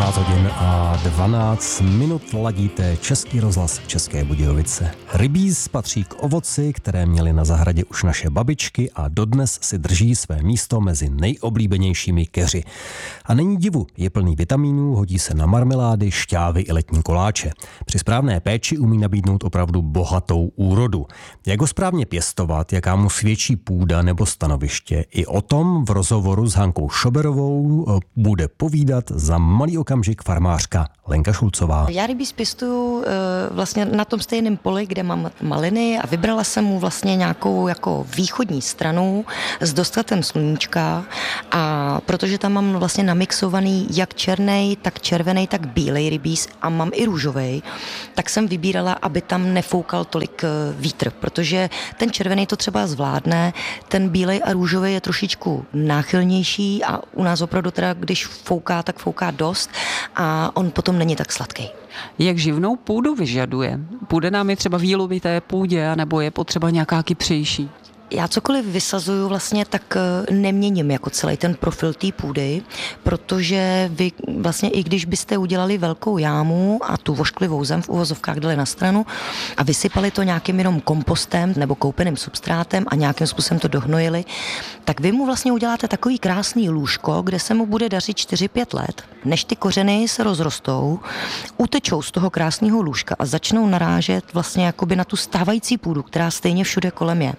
12 hodin a 12 minut ladíte Český rozhlas České Budějovice. Rybíz patří k ovoci, které měly na zahradě už naše babičky a dodnes si drží své místo mezi nejoblíbenějšími keři. A není divu, je plný vitamínů, hodí se na marmelády, šťávy i letní koláče. Při správné péči umí nabídnout opravdu bohatou úrodu. Jak ho správně pěstovat, jaká mu svědčí půda nebo stanoviště, i o tom v rozhovoru s Hankou Šoberovou bude povídat za malý okamžik farmářka Lenka Šulcová. Já rybíz pěstuju vlastně na tom stejném poli, kde mám maliny a vybrala jsem mu vlastně nějakou jako východní stranu s dostatkem sluníčka a protože tam mám vlastně namixovaný jak černý, tak červený, tak bílej rybíz a mám i růžovej, tak jsem vybírala, aby tam nefoukal tolik vítr, protože ten červený to třeba zvládne, ten bílej a růžový je trošičku náchylnější a u nás opravdu teda, když fouká, tak fouká dost a on potom není tak sladký. Jak živnou půdu vyžaduje? Půjde nám je třeba výluvité půdě, nebo je potřeba nějaká kypřejší? Já cokoliv vysazuju vlastně, tak neměním jako celý ten profil té půdy, protože vy vlastně i když byste udělali velkou jámu a tu vošklivou zem v uvozovkách dali na stranu a vysypali to nějakým jenom kompostem nebo koupeným substrátem a nějakým způsobem to dohnojili, tak vy mu vlastně uděláte takový krásný lůžko, kde se mu bude dařit 4-5 let, než ty kořeny se rozrostou, utečou z toho krásného lůžka a začnou narážet vlastně jakoby na tu stávající půdu, která stejně všude kolem je.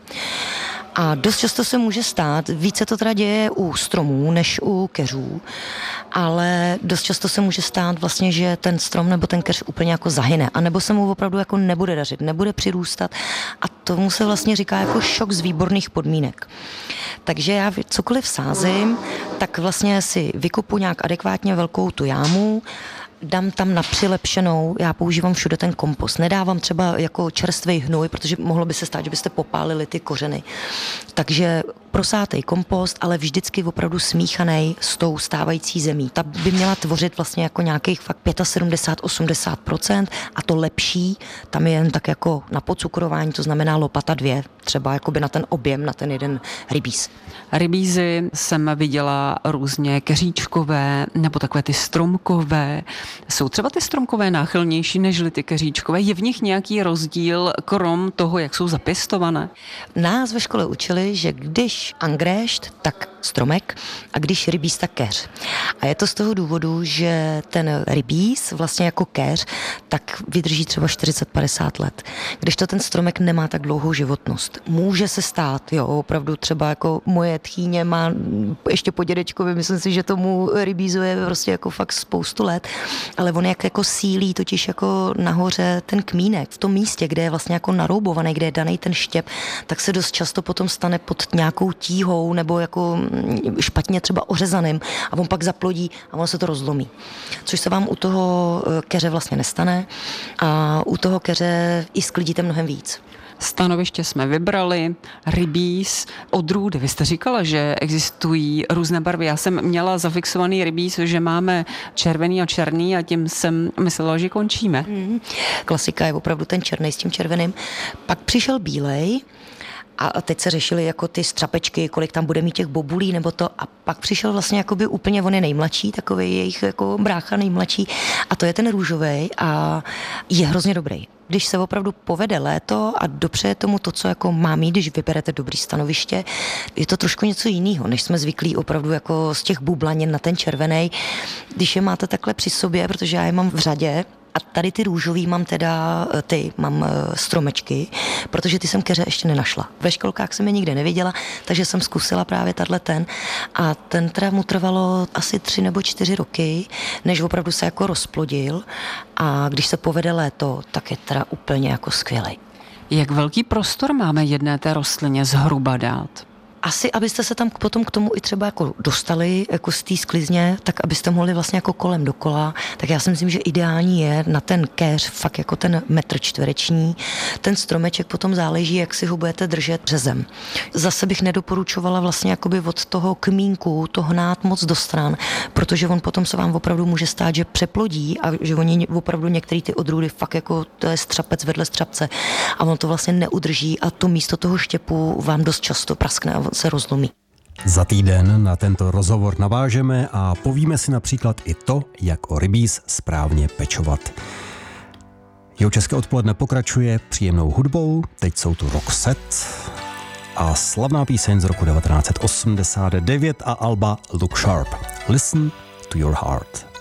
A dost často se může stát, více to teda děje u stromů než u keřů, ale dost často se může stát vlastně, že ten strom nebo ten keř úplně jako zahyne, anebo se mu opravdu jako nebude dařit, nebude přirůstat a tomu se vlastně říká jako šok z výborných podmínek. Takže já cokoliv sázím, tak vlastně si vykupu nějak adekvátně velkou tu jámu, dám tam na přilepšenou, já používám všude ten kompost. Nedávám třeba jako čerstvý hnůj, protože mohlo by se stát, že byste popálili ty kořeny. Takže prosátej kompost, ale vždycky opravdu smíchaný s tou stávající zemí. Ta by měla tvořit vlastně jako nějakých fakt 75-80% a to lepší, tam je jen tak jako na pocukrování, to znamená lopata 2, třeba jakoby na ten objem, na ten jeden rybíz. Rybízy jsem viděla různě keříčkové nebo takové ty stromkové. Jsou třeba ty stromkové náchylnější nežli ty keříčkové? Je v nich nějaký rozdíl krom toho, jak jsou zapěstované? Nás ve škole učili, že když angrešt, tak stromek a když rybíz, tak keř. A je to z toho důvodu, že ten rybíz vlastně jako keř tak vydrží třeba 40-50 let. Když to ten stromek nemá tak dlouhou životnost. Může se stát, jo, opravdu třeba jako moje tchýně má ještě po dědečkovi, myslím si, že tomu rybízu je prostě jako fakt spoustu let, ale on jak jako sílí totiž jako nahoře ten kmínek v tom místě, kde je vlastně jako naroubovaný, kde je daný ten štěp, tak se dost často potom stane pod nějakou tíhou nebo jako špatně třeba ořezaným a on pak zaplodí a ono se to rozlomí. Což se vám u toho keře vlastně nestane a u toho keře i sklidíte mnohem víc. Stanoviště jsme vybrali, rybíz, odrůdy. Vy jste říkala, že existují různé barvy. Já jsem měla zafixovaný rybíz, že máme červený a černý a tím jsem myslela, že končíme. Klasika je opravdu ten černý s tím červeným. Pak přišel bílej, a teď se řešily jako ty střapečky, kolik tam bude mít těch bobulí nebo to. A pak přišel vlastně jakoby úplně, on je nejmladší, takový jejich jako brácha nejmladší. A to je ten růžovej a je hrozně dobrý. Když se opravdu povede léto a dopřeje tomu to, co jako má mít, když vyberete dobrý stanoviště, je to trošku něco jiného, než jsme zvyklí opravdu jako z těch bublanin na ten červený. Když je máte takhle při sobě, protože já je mám v řadě, a tady ty růžový mám mám stromečky, protože ty jsem keře ještě nenašla. Ve školkách jsem je nikde neviděla, takže jsem zkusila právě ten a ten teda mu trvalo asi 3 nebo 4 roky, než opravdu se jako rozplodil a když se povede léto, tak je teda úplně jako skvělej. Jak velký prostor máme jedné té rostlině zhruba dát? Asi, abyste se tam potom k tomu i třeba jako dostali jako z té sklizně, tak abyste mohli vlastně jako kolem dokola, tak já si myslím, že ideální je na ten keř fakt jako ten metr čtvereční. Ten stromeček potom záleží, jak si ho budete držet řezem. Zase bych nedoporučovala vlastně jakoby od toho kmínku to hnát moc do stran, protože on potom se vám opravdu může stát, že přeplodí a že oni opravdu některé ty odrůdy fakt jako to je střapec vedle střapce a on to vlastně neudrží a to místo toho štěpu vám dost často praskne a se rozlomí. Za týden na tento rozhovor navážeme a povíme si například i to, jak o rybíz správně pečovat. Jeho české odpoledne pokračuje příjemnou hudbou, teď jsou tu Roxette a slavná píseň z roku 1989 a alba Look Sharp. Listen to your heart.